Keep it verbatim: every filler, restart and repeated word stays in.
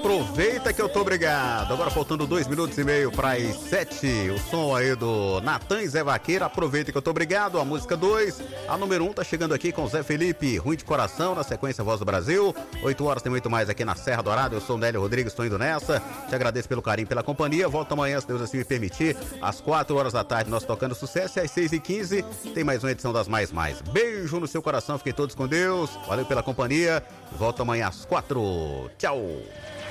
Aproveita que eu tô obrigado. Agora faltando dois minutos e meio para as sete. O som aí do Natan e Zé Vaqueiro. Aproveita que eu tô obrigado. A música dois. A número um tá chegando aqui com Zé Felipe, Ruim de Coração. Na sequência, Voz do Brasil. oito horas tem muito mais aqui na Serra Dourada. Eu sou o Nélio Rodrigues, tô indo nessa. Te agradeço pelo carinho, pela companhia. Volto amanhã, se Deus assim me permitir. Às quatro horas da tarde, nós tocando sucesso. E às seis e quinze tem mais uma edição das Mais Mais. Beijo no seu coração. Fiquem todos com Deus. Valeu pela companhia. Volto amanhã às quatro. Tchau.